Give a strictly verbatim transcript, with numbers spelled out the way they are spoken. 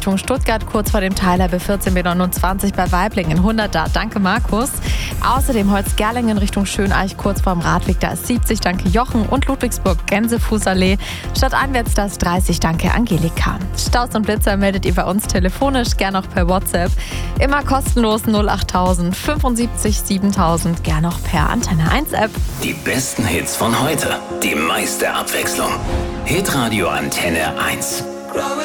Richtung Stuttgart, kurz vor dem Teiler B vierzehn B neunundzwanzig bei Weiblingen hundert da. Danke Markus. Außerdem Holzgerlingen Richtung Schöneich, kurz vorm Radweg, da ist siebzig, danke Jochen. Und Ludwigsburg Gänsefußallee. Stadteinwärts, da ist dreißig, danke Angelika. Staus und Blitzer meldet ihr bei uns telefonisch, gern auch per WhatsApp. Immer kostenlos null achttausend fünfundsiebzig siebentausend, gern auch per Antenne eins App. Die besten Hits von heute, die meiste Abwechslung. Hitradio Antenne eins.